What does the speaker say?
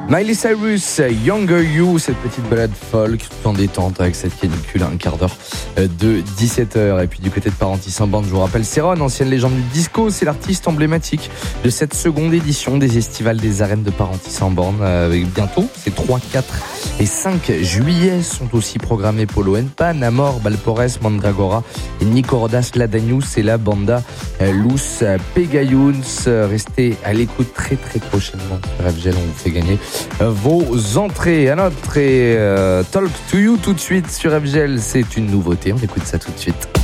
Miley Cyrus, Younger You, cette petite balade folk tout en détente avec cette canicule à un quart d'heure de 17h. Et puis du côté de Parentis-Saint-Born, je vous rappelle, Céron, ancienne légende du disco, c'est l'artiste emblématique de cette seconde édition des Estivales des Arènes de Parentis-Saint-Born. Bientôt, c'est 3, 4 et 5 juillet sont aussi programmés Polo Enpa, Namor, Balpores, Mandragora et Nicorodas Ladanius et la banda Luz Pegayuns. Restez à l'écoute très prochainement sur FGL, on vous fait gagner vos entrées à notre Talk to You tout de suite sur FGL. C'est une nouveauté, on écoute ça tout de suite.